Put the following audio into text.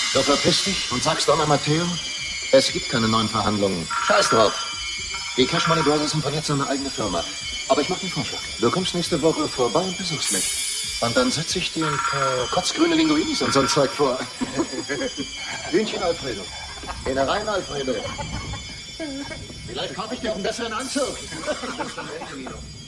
So verpiss dich und sag's Donna Matteo, es gibt keine neuen Verhandlungen. Scheiß drauf. Die Cash Money Brothers sind von jetzt an eine eigene Firma. Aber ich mach einen Vorschlag. Du kommst nächste Woche vorbei und besuchst mich. Und dann setze ich dir ein paar kotzgrüne Linguinis und so ein Zeug vor. Hühnchen Alfredo. Innereien Alfredo. Vielleicht kaufe ich dir auch einen besseren Anzug.